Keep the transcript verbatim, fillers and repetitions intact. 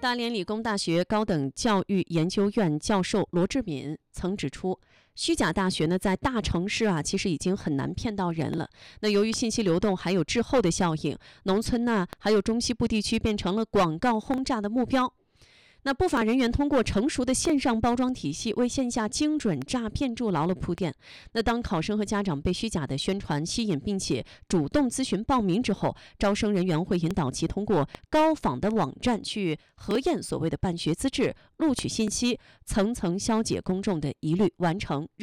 大连理工大学高等教育研究院教授罗志敏曾指出，虚假大学呢，在大城市啊，其实已经很难骗到人了。那由于信息流动还有滞后的效应，农村呢，还有中西部地区变成了广告轰炸的目标。那不法人员通过成熟的线上包装体系，为线下精准诈骗筑牢了铺垫。那当考生和家长被虚假的宣传吸引，并且主动咨询报名之后，招生人员会引导其通过高仿的网站去核验所谓的办学资质，录取信息，层层消解公众的疑虑，完成